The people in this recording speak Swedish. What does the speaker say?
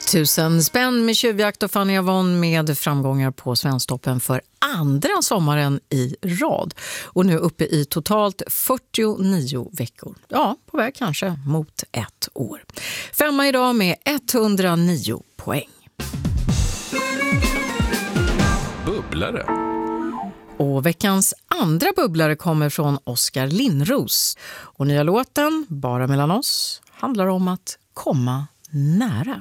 1000 spänn med tjuvjakt och Fanny Avon med framgångar på Svensktoppen för andra sommaren i rad. Och nu uppe i totalt 49 veckor. Ja, på väg kanske mot ett år. 5 idag med 109 poäng. Bubblare. Och veckans andra bubblare kommer från Oskar Lindros. Och nya låten, Bara mellan oss, handlar om att komma nära.